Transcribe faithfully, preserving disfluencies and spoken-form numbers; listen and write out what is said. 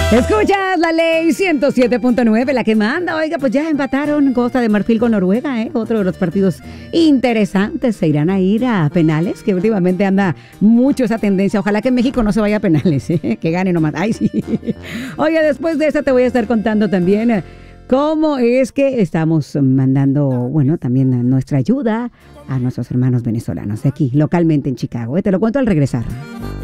Escuchas la ley ciento siete punto nueve, la que manda. Oiga, pues ya empataron Costa de Marfil con Noruega, ¿eh? Otro de los partidos interesantes. Se irán a ir a penales, que últimamente anda mucho esa tendencia. Ojalá que México no se vaya a penales, ¿eh? Que gane nomás. Ay, sí. Oiga, después de esta te voy a estar contando también eh, cómo es que estamos mandando, bueno, también nuestra ayuda a nuestros hermanos venezolanos de aquí, localmente en Chicago. ¿eh? Te lo cuento al regresar.